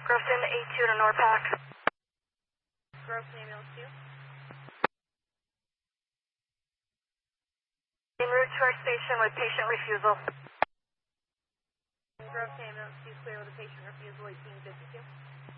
Groveton 82 to NORPAC. Groveton ambulance 2. En route to our station with patient refusal. Groveton ambulance 2 clear with a patient refusal 1852.